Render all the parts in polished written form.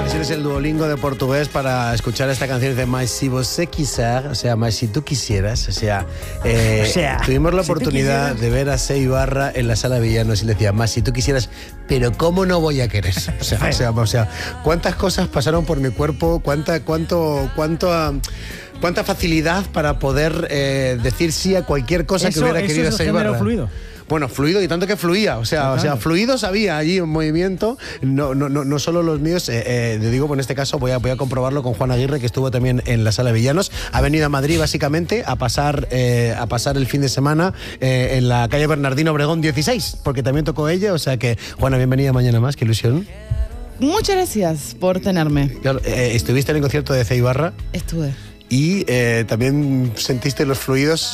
Tienes el Duolingo de portugués para escuchar esta canción de Mas si você quiser, o sea, mas si tú quisieras, tuvimos la oportunidad de ver a Sé Ibarra en la Sala Villanos y le decía, mas si tú quisieras, pero ¿cómo no voy a querer? O sea, ¿cuántas cosas pasaron por mi cuerpo? ¿Cuánta facilidad para poder decir sí a cualquier cosa que hubiera querido Sé Ibarra? Fluido. Bueno, fluido y tanto que fluía, o sea, fluidos había allí en movimiento, no solo los míos, te digo, en este caso voy a comprobarlo con Juan Aguirre, que estuvo también en la Sala Villanos, ha venido a Madrid básicamente a pasar el fin de semana en la calle Bernardino Obregón 16, porque también tocó ella, o sea que, Juana, bienvenida mañana más, qué ilusión. Muchas gracias por tenerme. Claro, ¿estuviste en el concierto de Sé Ibarra? Estuve. Y también sentiste los fluidos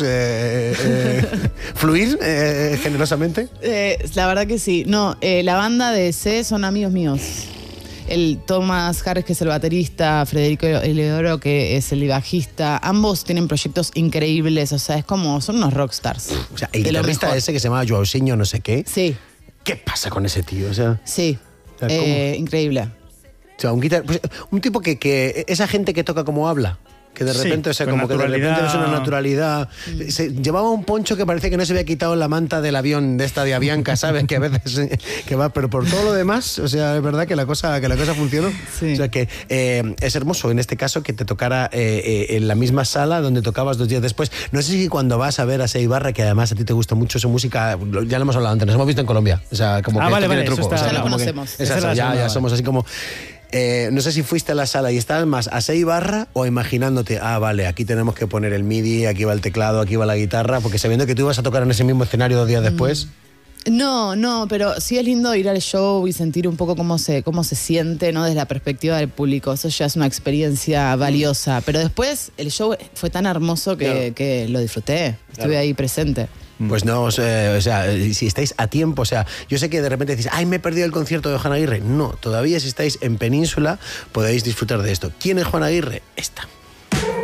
fluir generosamente. La verdad que sí. No, la banda de C son amigos míos. El Tomás Harris, que es el baterista, Federico Eleodoro, que es el bajista, ambos tienen proyectos increíbles, o sea, son unos rockstars. O sea, el guitarrista ese que se llama Joausinho no sé qué. Sí. ¿Qué pasa con ese tío? O sea, sí, increíble. O sea, un tipo que esa gente que toca como habla. Que de repente, sí, como que de repente es una naturalidad. Llevaba un poncho que parecía que no se había quitado la manta del avión, de Avianca, ¿sabes? Que a veces que va, pero por todo lo demás, o sea, es verdad que la cosa funcionó. Sí. O sea que es hermoso en este caso que te tocara en la misma sala donde tocabas 2 días después. No sé si cuando vas a ver a Sé Ibarra, que además a ti te gusta mucho su música, ya lo hemos hablado antes, nos hemos visto en Colombia. O sea, como que vale, tiene truco. Ya lo conocemos. Ya somos así como... no sé si fuiste a la sala y estabas más a Sé Ibarra o imaginándote, vale, aquí tenemos que poner el MIDI, aquí va el teclado, aquí va la guitarra, porque sabiendo que tú ibas a tocar en ese mismo escenario 2 días después. No, pero sí es lindo ir al show y sentir un poco cómo se siente, ¿no? Desde la perspectiva del público. Eso ya es una experiencia valiosa. Pero después el show fue tan hermoso que lo disfruté. Estuve ahí presente. Pues no, o sea, si estáis a tiempo, o sea, yo sé que de repente decís, me he perdido el concierto de Juan Aguirre. No, todavía si estáis en Península podéis disfrutar de esto. ¿Quién es Juan Aguirre? Esta.